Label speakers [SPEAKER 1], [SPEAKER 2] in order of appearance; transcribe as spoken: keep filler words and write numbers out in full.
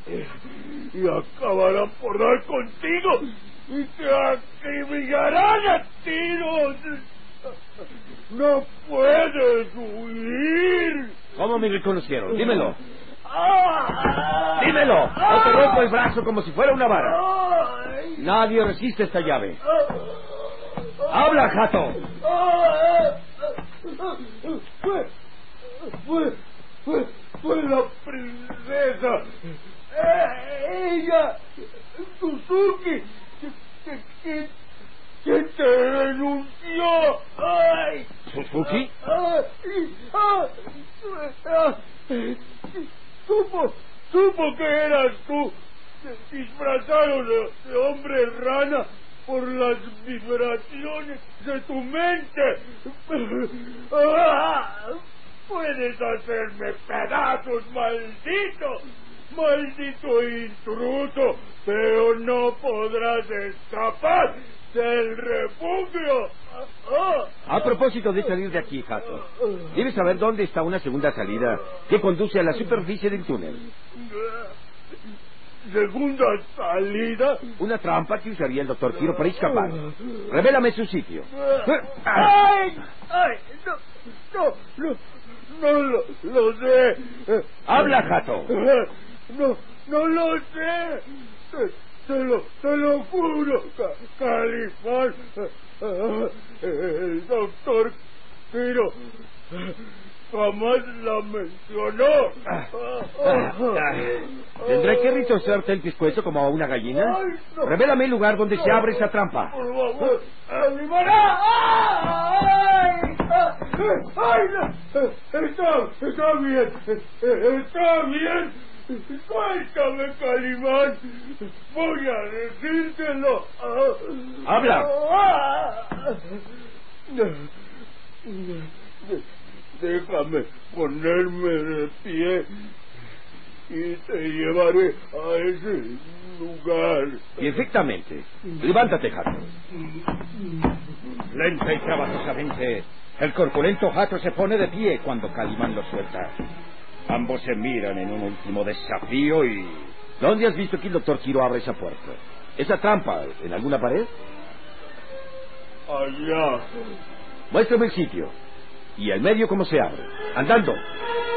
[SPEAKER 1] y acabarán por dar contigo y te acribillarán a tiros. No puedes huir.
[SPEAKER 2] ¿Cómo me reconocieron? Dímelo.
[SPEAKER 1] ¡Ah!
[SPEAKER 2] ¡Dímelo! ¡O te rompo el brazo como si fuera una vara! Nadie resiste esta llave. ¡Habla, Jato!
[SPEAKER 1] Fue, fue, fue, fue la princesa. Eh, ella, Suzuki, que, que, que te denunció. Ay.
[SPEAKER 2] ¿Suzuki?
[SPEAKER 1] Ah, ah, ah, supo, supo que eras tú. Se disfrazaron de, de hombre rana por las vibraciones de tu mente. Ah, puedes hacerme pedazos, maldito, maldito intruso, pero no podrás escapar del refugio.
[SPEAKER 2] A propósito de salir de aquí, Jato, debes saber dónde está una segunda salida que conduce a la superficie del túnel.
[SPEAKER 1] ¿Segunda salida?
[SPEAKER 2] Una trampa que usaría el doctor Kiro para escapar. Revélame su sitio.
[SPEAKER 1] ¡Ay! ¡Ay! No, no, no, no lo, lo sé.
[SPEAKER 2] ¡Habla, Jato!
[SPEAKER 1] No, no lo sé. Te, te lo, te lo juro, Ca Calimán. El doctor Kiro jamás la mencionó.
[SPEAKER 2] ¿Tendré que retorcerte el pescuezo como a una gallina?
[SPEAKER 1] Ay, no.
[SPEAKER 2] Revélame el lugar donde
[SPEAKER 1] No.
[SPEAKER 2] se abre esa trampa.
[SPEAKER 1] Por favor, Calimán. ¡Ay! ¡Ay! No. Está, está bien. Está bien. Suéltame, Calimán. Voy a decírtelo.
[SPEAKER 2] ¡Habla!
[SPEAKER 1] Déjame ponerme de pie y te llevaré a ese lugar.
[SPEAKER 2] Perfectamente. Levántate, Jato. Lenta y trabajosamente, el corpulento Jato se pone de pie cuando Calimán lo suelta. Ambos se miran en un último desafío y... ¿Dónde has visto que el doctor Kiro abre esa puerta? ¿Esa trampa en alguna pared?
[SPEAKER 1] Allá.
[SPEAKER 2] Muéstrame el sitio. ¿Y el medio cómo se abre? Andando.